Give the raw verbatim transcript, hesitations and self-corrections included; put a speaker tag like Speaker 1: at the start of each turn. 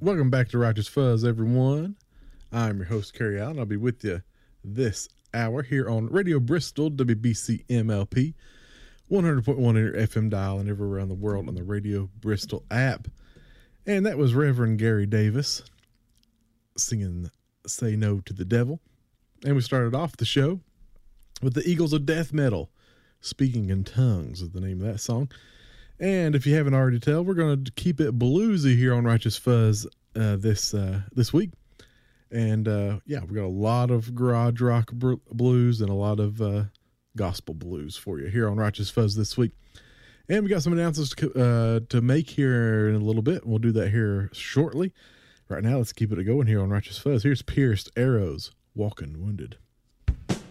Speaker 1: Welcome back to Righteous Fuzz, everyone. I'm your host, Kerry Allen. I'll be with you this hour here on Radio Bristol, W B C M L P, one hundred point one in your F M dial and everywhere around the world on the Radio Bristol app. And that was Reverend Gary Davis singing Say No to the Devil. And we started off the show with the Eagles of Death Metal, Speaking in Tongues is the name of that song. And if you haven't already tell, we're going to keep it bluesy here on Righteous Fuzz uh, this uh, this week. And uh, yeah, we got a lot of garage rock br- blues and a lot of uh, gospel blues for you here on Righteous Fuzz this week. And we got some announcements to, uh, to make here in a little bit. We'll do that here shortly. Right now, let's keep it going here on Righteous Fuzz. Here's Pierced Arrows, Walking Wounded.